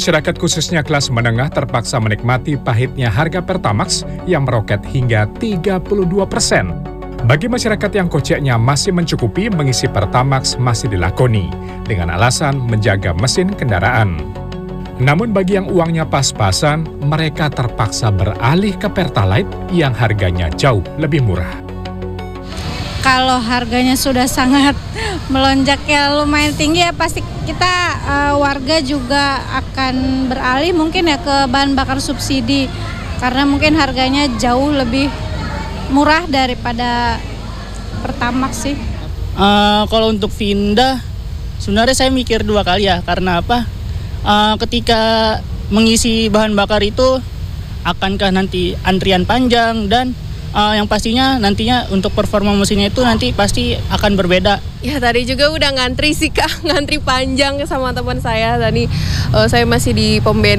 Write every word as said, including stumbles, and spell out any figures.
Masyarakat khususnya kelas menengah terpaksa menikmati pahitnya harga Pertamax yang meroket hingga tiga puluh dua persen. Bagi masyarakat yang koceknya masih mencukupi, mengisi Pertamax masih dilakoni dengan alasan menjaga mesin kendaraan. Namun bagi yang uangnya pas-pasan, mereka terpaksa beralih ke Pertalite yang harganya jauh lebih murah. Kalau harganya sudah sangat melonjak ya lumayan tinggi ya, pasti kita uh, warga juga akan beralih mungkin ya ke bahan bakar subsidi karena mungkin harganya jauh lebih murah daripada Pertamax sih. Uh, kalau untuk pindah sebenarnya saya mikir dua kali ya, karena apa? Uh, ketika mengisi bahan bakar itu akankah nanti antrian panjang, dan Uh, yang pastinya nantinya untuk performa mesinnya itu nanti pasti akan berbeda. Ya tadi juga udah ngantri sih Kak, ngantri panjang sama teman saya. Tadi uh, saya masih di pom bensin.